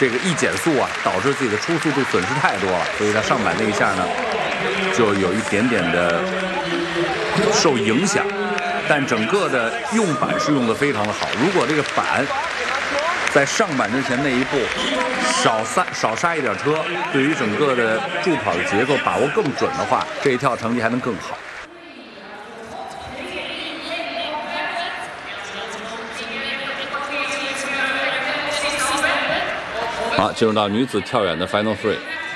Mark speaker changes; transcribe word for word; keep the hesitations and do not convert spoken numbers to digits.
Speaker 1: 这个一减速啊，导致自己的初速度损失太多了，所以他上板那一下呢，就有一点点的受影响。但整个的用板是用的非常的好。如果这个板在上板之前那一步少刹少刹一点车，对于整个的助跑的节奏把握更准的话，这一跳成绩还能更好。好，进入到女子跳远的 Final Three。